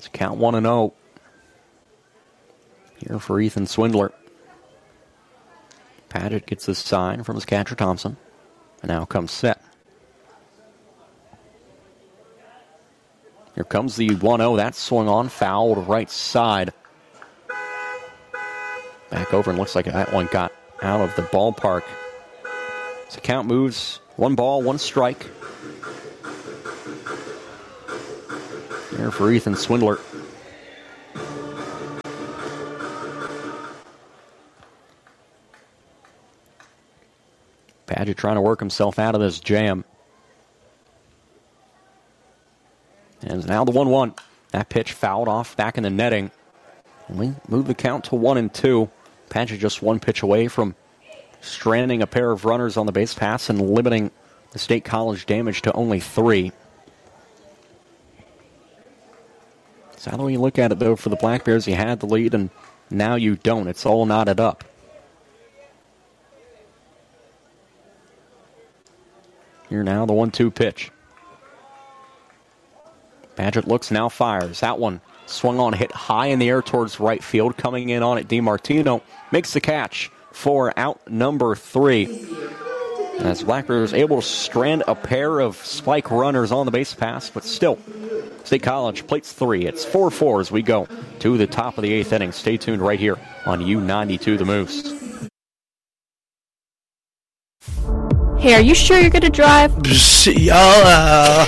It's count 1-0 here for Ethan Swindler. Padgett gets this sign from his catcher, Thompson. And now comes set. Here comes the 1-0. That swung on, foul to right side. Back over, and looks like that one got out of the ballpark. So count moves 1 ball, 1 strike. Here for Ethan Swindler. Padgett trying to work himself out of this jam. And now the 1-1. That pitch fouled off back in the netting. And we move the count to 1-2. Padgett just 1 pitch away from stranding a pair of runners on the base pass and limiting the State College damage to only 3. So how do we look at it, though, for the Black Bears? You had the lead, and now you don't. It's all knotted up. Here now, the 1-2 pitch. Padgett looks, now fires. That one swung on, hit high in the air towards right field. Coming in on it, DiMartino makes the catch for out number 3. As Black Bears able to strand a pair of spike runners on the base pass, but still, State College plates 3. It's 4-4 as we go to the top of the 8th inning. Stay tuned right here on U92 The Moose. Hey, are you sure you're going to drive? YOLO.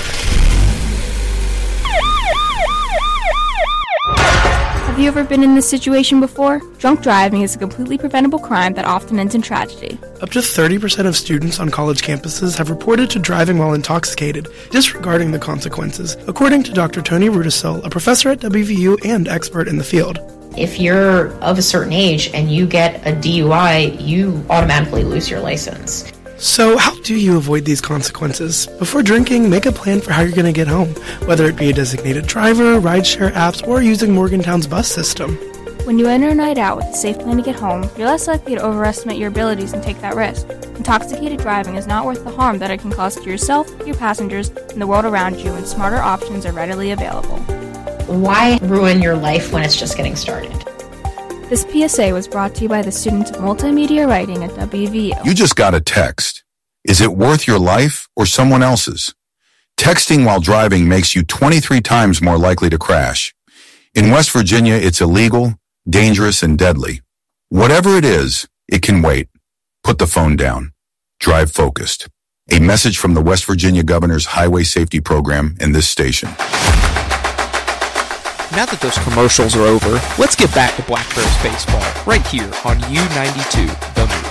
Have you ever been in this situation before? Drunk driving is a completely preventable crime that often ends in tragedy. Up to 30% of students on college campuses have reported to driving while intoxicated, disregarding the consequences, according to Dr. Tony Rudisill, a professor at WVU and expert in the field. If you're of a certain age and you get a DUI, you automatically lose your license. So how do you avoid these consequences? Before drinking, make a plan for how you're going to get home, whether it be a designated driver, rideshare apps, or using Morgantown's bus system. When you enter a night out with a safe plan to get home, you're less likely to overestimate your abilities and take that risk. Intoxicated driving is not worth the harm that it can cause to yourself, your passengers, and the world around you, and smarter options are readily available. Why ruin your life when it's just getting started? This PSA was brought to you by the students of multimedia writing at WVU. You just got a text. Is it worth your life or someone else's? Texting while driving makes you 23 times more likely to crash. In West Virginia, it's illegal, dangerous, and deadly. Whatever it is, it can wait. Put the phone down. Drive focused. A message from the West Virginia Governor's Highway Safety Program and this station. Now that those commercials are over, let's get back to Black Bears baseball right here on U92 The Moose.